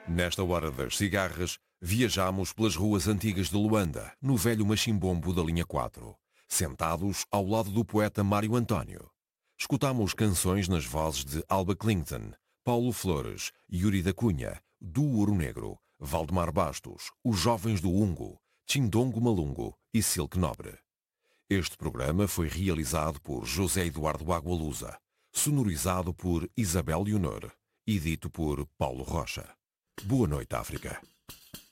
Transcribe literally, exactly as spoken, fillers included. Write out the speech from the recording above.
Nesta hora das cigarras, viajamos pelas ruas antigas de Luanda, no velho machimbombo da linha quatro, sentados ao lado do poeta Mário António. Escutamos canções nas vozes de Alba Clinton, Paulo Flores, Yuri da Cunha, do Ouro Negro, Valdemar Bastos, Os Jovens do Ungo, Chindongo Malungo e Silk Nobre. Este programa foi realizado por José Eduardo Agualusa, sonorizado por Isabel Leonor e dito por Paulo Rocha. Boa noite, África.